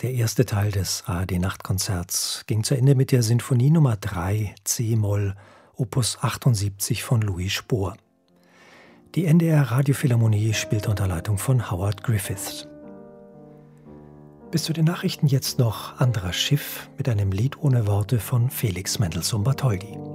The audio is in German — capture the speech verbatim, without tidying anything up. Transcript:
Der erste Teil des A R D-Nachtkonzerts ging zu Ende mit der Sinfonie Nummer drei c-Moll Opus achtundsiebzig von Louis Spohr. Die N D R Radiophilharmonie spielt unter Leitung von Howard Griffiths. Bis zu den Nachrichten jetzt noch Andras Schiff mit einem Lied ohne Worte von Felix Mendelssohn Bartholdy.